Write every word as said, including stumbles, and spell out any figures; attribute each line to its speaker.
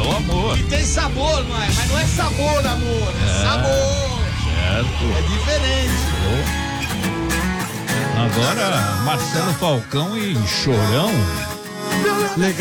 Speaker 1: o amor.
Speaker 2: Que tem sabor, não é? Mas não é sabor, amor. É, é sabor.
Speaker 1: Certo.
Speaker 2: É diferente.
Speaker 1: Agora, Marcelo Falcão e Chorão.
Speaker 3: Legal.